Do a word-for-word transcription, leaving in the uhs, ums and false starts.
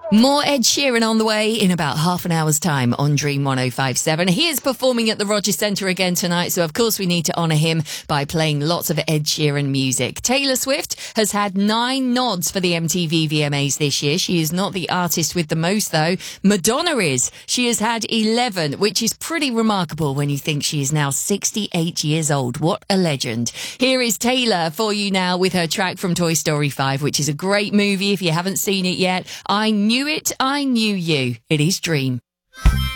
More Ed Sheeran on the way in about half an hour's time on Dream one oh five seven. He is performing at the Rogers Centre again tonight, so of course we need to honour him by playing lots of Ed Sheeran music. Taylor Swift has had nine nods for the M T V V M As this year. She is not the artist with the most, though. Madonna is. She has had eleven, which is pretty remarkable when you think she is now sixty-eight years old. What a legend. Here is Taylor for you now with her track from Toy Story five, which is a great movie if you haven't seen it yet. I knew it, I knew you. It is Dream.